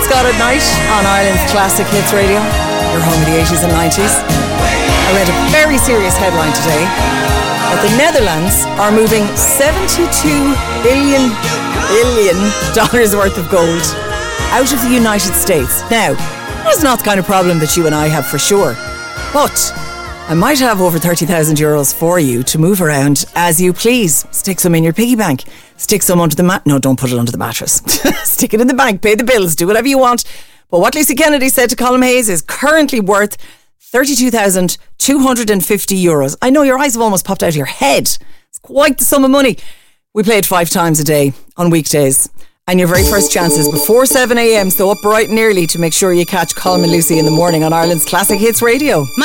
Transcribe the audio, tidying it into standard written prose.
Scott at night on Ireland's Classic Hits Radio, your home of the 80s and 90s. I read a very serious headline today that the Netherlands are moving $72 billion worth of gold out of the United States. Now, that's not the kind of problem that you and I have for sure, but I might have over 30,000 euros for you to move around as you please. Stick some in your piggy bank. Stick some under the no, don't put it under the mattress. Stick it in the bank, pay the bills, do whatever you want. But what Lucy Kennedy said to Colm Hayes is currently worth 32,250 euros. I know your eyes have almost popped out of your head. It's quite the sum of money. We play it 5 times a day on weekdays. And your very first chance is before 7 a.m, so up bright and early to make sure you catch Colm and Lucy in the morning on Ireland's Classic Hits Radio.